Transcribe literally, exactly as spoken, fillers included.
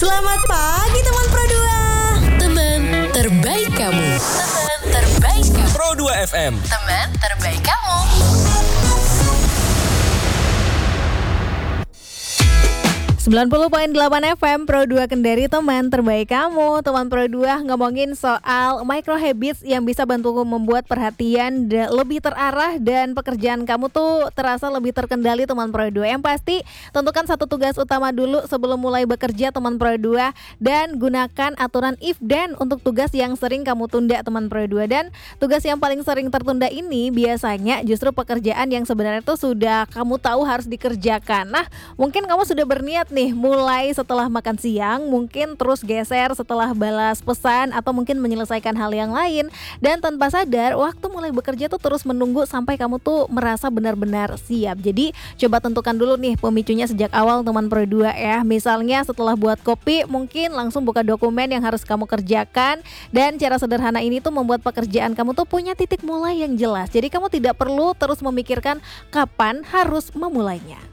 Selamat pagi teman Pro dua. Teman terbaik kamu. Teman terbaik kamu. Pro dua F M. Teman terbaik kamu. sembilan puluh koma delapan F M Pro dua Kendari, teman terbaik kamu. Teman Pro dua ngomongin soal micro habits yang bisa bantu membuat perhatian da- lebih terarah dan pekerjaan kamu tuh terasa lebih terkendali, teman Pro dua. Yang pasti tentukan satu tugas utama dulu sebelum mulai bekerja, teman Pro dua, dan gunakan aturan if then untuk tugas yang sering kamu tunda, teman Pro dua. Dan tugas yang paling sering tertunda ini biasanya justru pekerjaan yang sebenarnya tuh sudah kamu tahu harus dikerjakan. Nah, mungkin kamu sudah berniat nih mulai setelah makan siang, mungkin terus geser setelah balas pesan atau mungkin menyelesaikan hal yang lain, dan tanpa sadar waktu mulai bekerja tuh terus menunggu sampai kamu tuh merasa benar-benar siap. Jadi coba tentukan dulu nih pemicunya sejak awal, teman Pro dua ya. Misalnya setelah buat kopi mungkin langsung buka dokumen yang harus kamu kerjakan, dan cara sederhana ini tuh membuat pekerjaan kamu tuh punya titik mulai yang jelas. Jadi kamu tidak perlu terus memikirkan kapan harus memulainya.